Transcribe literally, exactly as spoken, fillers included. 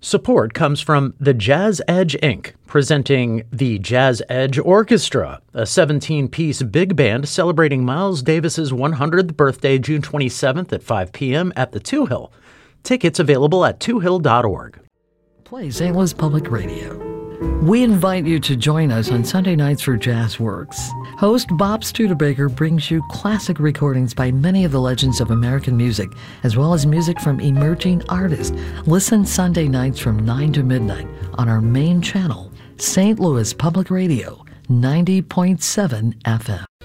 Support comes from the Jazz Edge, Incorporated, presenting the Jazz Edge Orchestra, a seventeen-piece big band celebrating Miles Davis's one hundredth birthday June twenty-seventh at five p.m. at the Two Hill. Tickets available at two hill dot org. Play Saint Louis Public Radio. We invite you to join us on Sunday nights for Jazz Works. Host Bob Studebaker brings you classic recordings by many of the legends of American music, as well as music from emerging artists. Listen Sunday nights from nine to midnight on our main channel, Saint Louis Public Radio, ninety point seven F M.